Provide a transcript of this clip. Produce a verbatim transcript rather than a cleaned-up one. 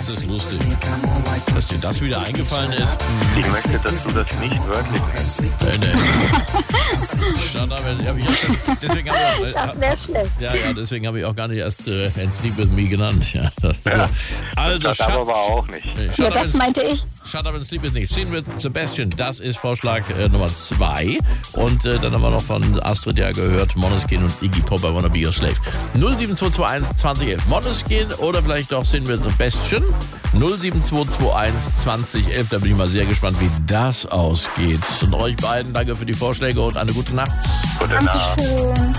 ist lustig. Dass dir das wieder eingefallen ist. Ich möchte, dass du das nicht wörtlich nimmst. Nee, nee. Shut up. Ja, ich hab, deswegen habe ich, Das wäre schlecht. ja, ja, deswegen habe ich auch gar nicht erst äh, And Sleep With Me genannt. Ja, das, Ja, also, das hat aber auch nicht. Shut Ja, up das and- meinte ich. Shut Up and Sleep With Me. Scene with Sebastian, das ist Vorschlag äh, Nummer zwei. Und äh, dann haben wir noch von Astrid ja gehört, Måneskin und Iggy Pop, I Wanna Be Your Slave. null sieben zwei zwei eins zwanzig elf Måneskin oder vielleicht doch Scene with Sebastian. null sieben zwei zwei eins zwanzig elf, da bin ich mal sehr gespannt, wie das ausgeht. Und euch beiden danke für die Vorschläge und eine gute Nacht. Gute Nacht. Dankeschön.